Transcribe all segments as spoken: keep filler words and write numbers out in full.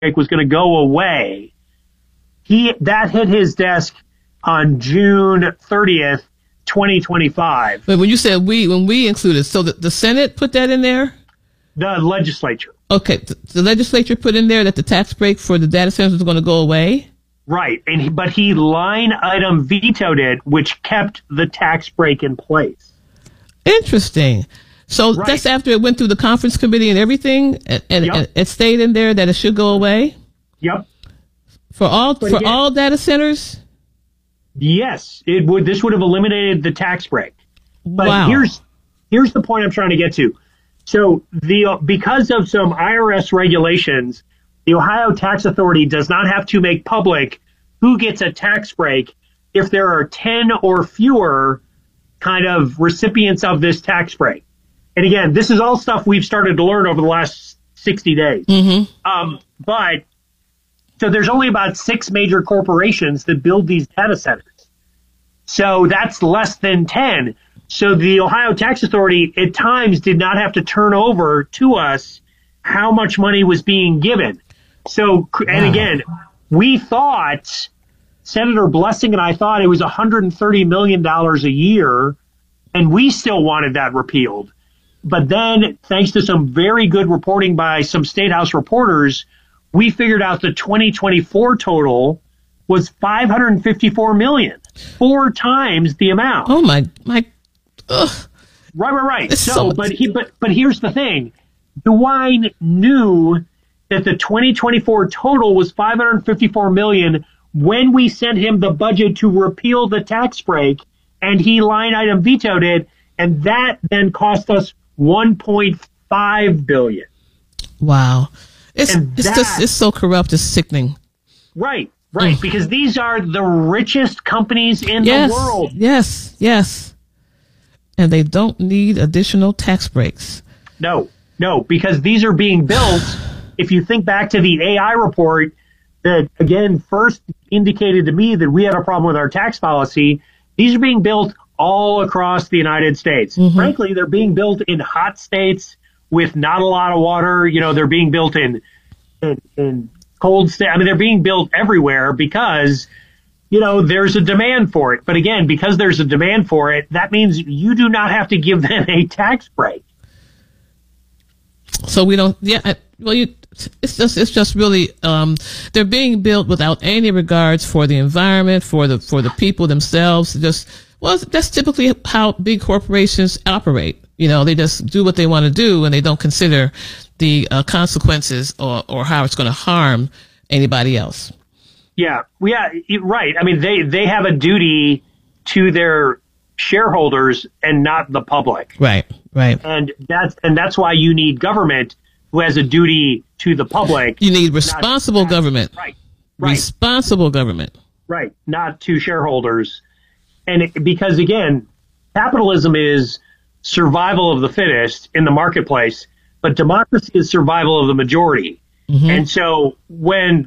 was going to go away. He that hit his desk on June thirtieth, twenty twenty-five. But when you said we, when we included, so the, the Senate put that in there? The legislature. Okay, the, the legislature put in there that the tax break for the data centers was going to go away? Right, and he, but he line item vetoed it, which kept the tax break in place. Interesting. So Right. that's after it went through the conference committee and everything, and, and, Yep. and it stayed in there that it should go away Yep. for all But for again- all data centers. Yes, it would. This would have eliminated the tax break. But Wow. here's here's the point I'm trying to get to. So the because of some I R S regulations, the Ohio Tax Authority does not have to make public who gets a tax break if there are ten or fewer kind of recipients of this tax break. And again, this is all stuff we've started to learn over the last sixty days. Mm-hmm. Um, but so there's only about six major corporations that build these data centers. So that's less than ten. So the Ohio Tax Authority at times did not have to turn over to us how much money was being given. So, and again, we thought, Senator Blessing and I thought it was one hundred thirty million dollars a year, and we still wanted that repealed. But then, thanks to some very good reporting by some State House reporters, we figured out the twenty twenty-four total was five hundred fifty-four million dollars, four times the amount. Oh my my. Ugh. Right, right, right. It's So, so- but he, but, but here's the thing. DeWine knew that the twenty twenty-four total was five hundred fifty-four million dollars when we sent him the budget to repeal the tax break, and he line item vetoed it, and that then cost us one point five billion dollars. Wow. It's And it's that- just it's so corrupt. It's sickening. Right, right, Mm. because these are the richest companies in Yes. the world. Yes. Yes. And they don't need additional tax breaks. No, no, because these are being built. If you think back to the A I report that, again, first indicated to me that we had a problem with our tax policy, these are being built all across the United States. Mm-hmm. Frankly, they're being built in hot states with not a lot of water. You know, they're being built in, in, in cold states. I mean, they're being built everywhere because, you know, there's a demand for it. But again, because there's a demand for it, that means you do not have to give them a tax break. So we don't. Yeah. I, well, you. It's just. It's just really. Um. They're being built without any regards for the environment, for the for the people themselves. Just. Well, that's typically how big corporations operate. You know, they just do what they want to do, and they don't consider the uh, consequences or or how it's going to harm anybody else. Yeah, yeah, it- right. I mean, they, they have a duty to their shareholders and not the public. Right. Right. And that's, and that's why you need government who has a duty to the public. You need responsible government. Right, right, Responsible government. right. Not to shareholders. And it, because again, capitalism is survival of the fittest in the marketplace, but democracy is survival of the majority. Mm-hmm. And so when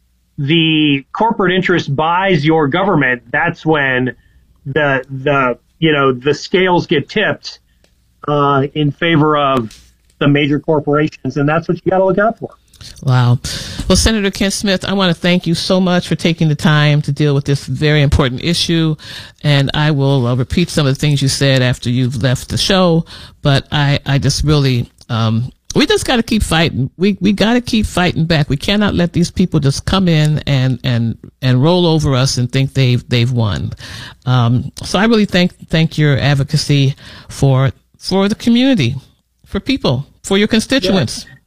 the corporate interest buys your government, that's when the the you know the scales get tipped uh, in favor of the major corporations, and that's what you got to look out for. Wow. Well, Senator Kent Smith, I want to thank you so much for taking the time to deal with this very important issue. And I will uh, repeat some of the things you said after you've left the show. But I, I just really, um, we just got to keep fighting. We, we got to keep fighting back. We cannot let these people just come in and, and, and roll over us and think they've, they've won. Um, so I really thank, thank your advocacy for, for the community, for people, for your constituents. Yeah.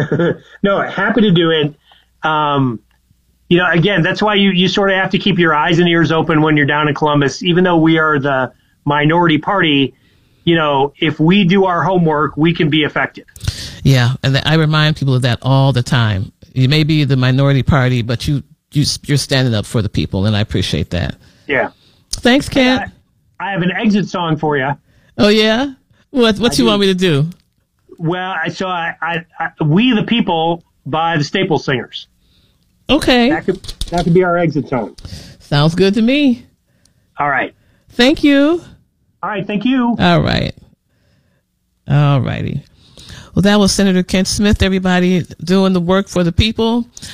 No, happy to do it. Um, you know, again, that's why you, you sort of have to keep your eyes and ears open when you're down in Columbus. Even though we are the minority party, you know, if we do our homework, we can be effective. Yeah, and I remind people of that all the time. You may be the minority party, but you, you you're standing up for the people, and I appreciate that. Yeah. Thanks, Kent. I, I have an exit song for you. Oh yeah, what what I you do. want me to do? Well, I, so I, I, I, We the People by the Staple Singers. Okay, That could, that could be our exit song. sounds good to me. All right. Thank you. All right. Thank you. All right. All righty. Well, that was Senator Kent Smith, everybody, doing the work for the people.